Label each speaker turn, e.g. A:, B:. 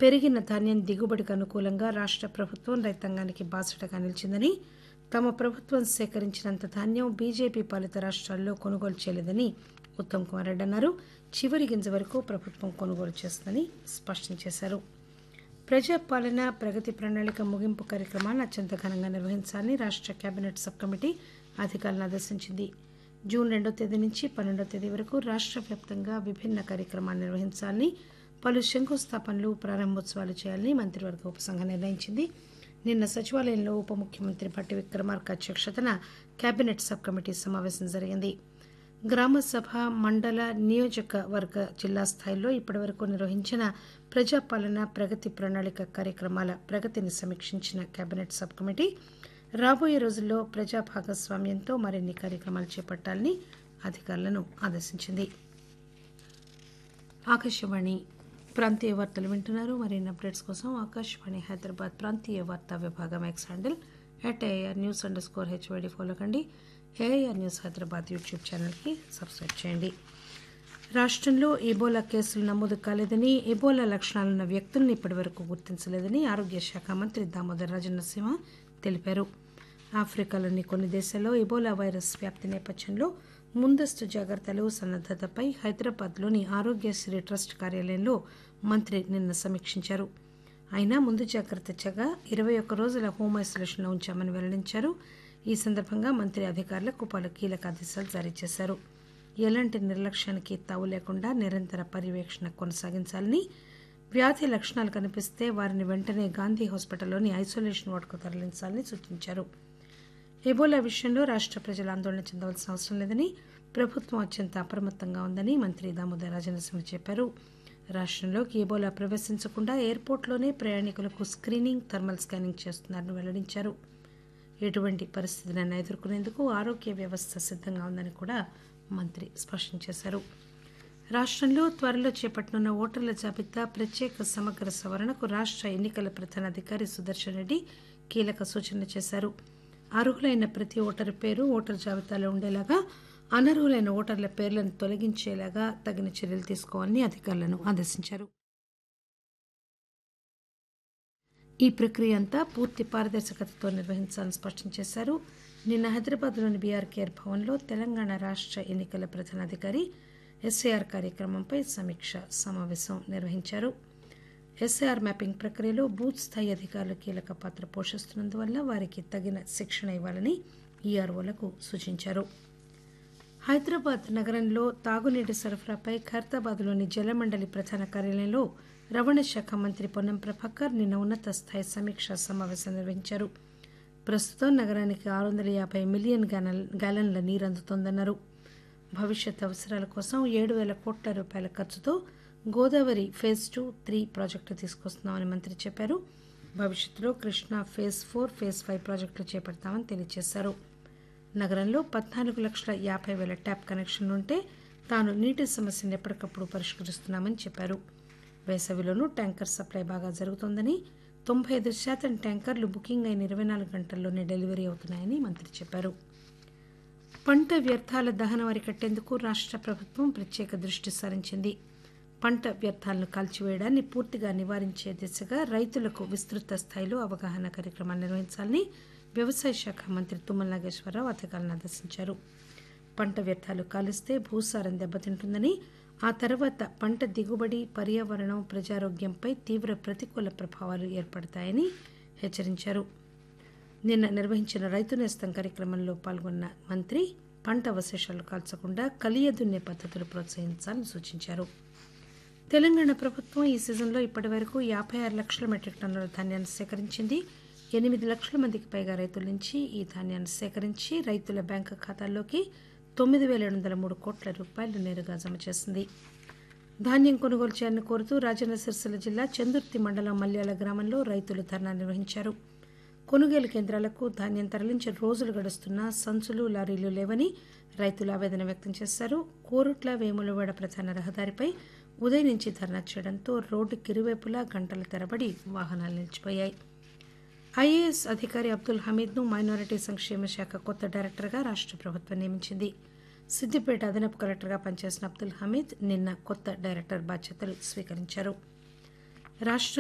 A: పెరిగిన ధాన్యం దిగుబడికి అనుకూలంగా రాష్ట ప్రభుత్వం రైతాంగానికి బాసటగా నిలిచిందని, తమ ప్రభుత్వం సేకరించినంత ధాన్యం బీజేపీ పాలిత రాష్ట్రాల్లో కొనుగోలు చేయలేదని ఉత్తమ్ కుమార్ రెడ్డి అన్నారు. చివరి గింజ వరకు ప్రభుత్వం కొనుగోలు చేస్తుందని స్పష్టం చేశారు. ప్రజాపాలన ప్రగతి ప్రణాళిక ముగింపు కార్యక్రమాలను అత్యంత ఘనంగా నిర్వహించాలని రాష్ట కేబినెట్ సబ్ కమిటీ అధికారులను ఆదేశించింది. జూన్ 2వ తేదీ నుంచి 12వ తేదీ వరకు రాష్ట్ర వ్యాప్తంగా విభిన్న కార్యక్రమాలు నిర్వహించాలని, పలు శంకుస్థాపనలు, ప్రారంభోత్సవాలు చేయాలని మంత్రివర్గ ఉపసంఘం నిర్ణయించింది. నిన్న సచివాలయంలో ఉప ముఖ్యమంత్రి భట్టి విక్రమార్క అధ్యక్షతన కేబినెట్ సబ్ కమిటీ సమావేశం జరిగింది. గ్రామ సభ, మండల, నియోజకవర్గ, జిల్లా స్థాయిల్లో ఇప్పటివరకు నిర్వహించిన ప్రజాపాలన ప్రగతి ప్రణాళిక కార్యక్రమాల ప్రగతిని సమీక్షించిన కేబినెట్ సబ్ కమిటీ రాబోయే రోజుల్లో ప్రజా భాగస్వామ్యంతో మరిన్ని కార్యక్రమాలు చేపట్టాలని అధికారులను ఆదేశించింది. ఆకాశవాణి ప్రాంతీయ వార్తలు వింటున్నారు. మరిన్ని అప్డేట్స్ కోసం ఆకాశవాణి హైదరాబాద్ ప్రాంతీయ వార్తా విభాగం ఎక్స్ హ్యాండిల్ @AIRnews_HYD ఫాలో కండి. ఏఐఆర్ న్యూస్ హైదరాబాద్ యూట్యూబ్ ఛానల్కి సబ్స్క్రైబ్ చేయండి. రాష్టంలో ఎబోలా కేసులు నమోదు కాలేదని, ఎబోలా లక్షణాలున్న వ్యక్తులను ఇప్పటివరకు గుర్తించలేదని ఆరోగ్య శాఖ మంత్రి దామోదర్ రాజనరసింహ తెలిపారు. ఆఫ్రికాలోని కొన్ని దేశాల్లో ఎబోలా వైరస్ వ్యాప్తి నేపథ్యంలో ముందస్తు జాగ్రత్తలు, సన్నద్దతపై హైదరాబాద్లోని ఆరోగ్యశ్రీ ట్రస్ట్ కార్యాలయంలో మంత్రి నిన్న సమీక్షించారు. అయినా ముందు జాగ్రత్త చర్యగా 21 రోజుల హోం ఐసోలేషన్లో ఉంచామని వెల్లడించారు. ఈ సందర్భంగా మంత్రి అధికారులకు పలు కీలక ఆదేశాలు జారీ చేశారు. ఎలాంటి నిర్లక్ష్యానికి తావు లేకుండా నిరంతర పర్యవేక్షణ కొనసాగించాలని, వ్యాధి లక్షణాలు కనిపిస్తే వారిని వెంటనే గాంధీ హాస్పిటల్లోని ఐసోలేషన్ వార్డుకు తరలించాలని సూచించారు. ఎబోలా విషయంలో రాష్ట ప్రజలు ఆందోళన చెందవలసిన అవసరం లేదని, ప్రభుత్వం అత్యంత అప్రమత్తంగా ఉందని మంత్రి దామోదర్ రాజనరసింహ చెప్పారు. రాష్టంలోకి ఎబోలా ప్రవేశించకుండా ఎయిర్పోర్ట్లోనే ప్రయాణికులకు స్క్రీనింగ్, థర్మల్ స్కానింగ్ చేస్తున్నారని వెల్లడించారు. ఎటువంటి పరిస్థితినైనా ఎదుర్కొనేందుకు ఆరోగ్య వ్యవస్థ సిద్ధంగా ఉందని కూడా మంత్రి స్పష్టం చేశారు. రాష్టంలో త్వరలో చేపట్టనున్న ఓటర్ల జాబితా ప్రత్యేక సమగ్ర సవరణకు రాష్ట ఎన్నికల ప్రధానాధికారి సుదర్శన్ రెడ్డి కీలక సూచనలు చేశారు. అర్హులైన ప్రతి ఓటరు పేరు ఓటరు జాబితాలో ఉండేలాగా, అనర్హులైన ఓటర్ల పేర్లను తొలగించేలాగా తగిన చర్యలు తీసుకోవాలని అధికారులను ఆదేశించారు. ఈ ప్రక్రియ అంతా పూర్తి పారదర్శకతతో నిర్వహించాలని స్పష్టం చేశారు. నిన్న హైదరాబాద్లోని బీఆర్కేఆర్ భవన్లో తెలంగాణ రాష్ట ఎన్నికల ప్రధానాధికారి ఎస్ఐఆర్ కార్యక్రమంపై సమీక్ష సమావేశం నిర్వహించారు. ఎస్ఐఆర్ మ్యాపింగ్ ప్రక్రియలో బూత్ స్థాయి అధికారులు కీలక పాత్ర పోషిస్తున్నందువల్ల వారికి తగిన శిక్షణ ఇవ్వాలని ఈఆర్ఓలకు సూచించారు. హైదరాబాద్ నగరంలో తాగునీటి సరఫరాపై ఖైరతాబాద్లోని జలమండలి ప్రధాన కార్యాలయంలో రవాణా శాఖ మంత్రి పొన్నం ప్రభాకర్ నిన్న ఉన్నత స్థాయి సమీక్షా సమావేశం నిర్వహించారు. ప్రస్తుతం నగరానికి 650 మిలియన్ గ్యాలన్ల నీరు అందుతోందన్నారు. భవిష్యత్ అవసరాల కోసం 7,000 కోట్ల రూపాయల ఖర్చుతో గోదావరి ఫేజ్ 2, 3 ప్రాజెక్టులు తీసుకొస్తున్నామని మంత్రి చెప్పారు. భవిష్యత్తులో కృష్ణా ఫేజ్ 4, ఫేజ్ 5 ప్రాజెక్టులు చేపడతామని తెలియజేశారు. నగరంలో 14,50,000 ట్యాప్ కనెక్షన్లుంటే తాను నీటి సమస్యను ఎప్పటికప్పుడు పరిష్కరిస్తున్నామని చెప్పారు. వేసవిలోనూ ట్యాంకర్ సప్లై బాగా జరుగుతోందని, 95% ట్యాంకర్లు బుకింగ్ అయిన 24 గంటల్లోనే డెలివరీ అవుతున్నాయని మంత్రి చెప్పారు. పంట వ్యర్థాల దహనం అరికట్టేందుకు రాష్ట ప్రభుత్వం ప్రత్యేక దృష్టి సారించింది. పంట వ్యర్థాలను కాల్చివేయడాన్ని పూర్తిగా నివారించే దిశగా రైతులకు విస్తృత స్థాయిలో అవగాహన కార్యక్రమాలు నిర్వహించాలని వ్యవసాయ శాఖ మంత్రి తుమ్మల నాగేశ్వరరావు అధికారులను ఆదేశించారు. పంట వ్యర్థాలు కాలిస్తే భూసారం దెబ్బతింటుందని, ఆ తర్వాత పంట దిగుబడి, పర్యావరణం, ప్రజారోగ్యంపై తీవ్ర ప్రతికూల ప్రభావాలు ఏర్పడతాయని హెచ్చరించారు. నిన్న నిర్వహించిన రైతు నేస్తం కార్యక్రమంలో పాల్గొన్న మంత్రి పంట అవశేషాలు కాల్చకుండా కలియదున్నే పద్ధతులు ప్రోత్సహించాలని సూచించారు. తెలంగాణ ప్రభుత్వం ఈ సీజన్లో ఇప్పటివరకు 56 లక్షల మెట్రిక్ టన్నుల ధాన్యాన్ని సేకరించింది. 8 లక్షల మందికి పైగా రైతుల నుంచి ఈ ధాన్యాన్ని సేకరించి రైతుల బ్యాంకు ఖాతాల్లోకి 9,703 కోట్ల రూపాయలు నేరుగా జమ చేసింది. ధాన్యం కొనుగోలు చేయాలని కోరుతూ రాజన్న సిరిసిల్ల జిల్లా చందుర్తి మండలం మల్యాల గ్రామంలో రైతులు ధర్నా నిర్వహించారు. కొనుగోలు కేంద్రాలకు ధాన్యం తరలించి రోజులు గడుస్తున్నా సంచులు, లారీలు లేవని రైతులు ఆవేదన వ్యక్తం చేశారు. కోరుట్ల వేములవాడ ప్రధాన రహదారిపై ఉదయం నుంచి ధర్నా చేయడంతో రోడ్డుకి ఇరువైపులా గంటల తరబడి వాహనాలు నిలిచిపోయాయి. ఐఏఎస్ అధికారి అబ్దుల్ హమీద్ను మైనారిటీ సంక్షేమ శాఖ కొత్త డైరెక్టర్గా రాష్ట ప్రభుత్వం నియమించింది. సిద్దిపేట అదనపు కలెక్టర్గా పనిచేసిన అబ్దుల్ హమీద్ నిన్న కొత్త డైరెక్టర్ బాధ్యతలు స్వీకరించారు. రాష్ట్ర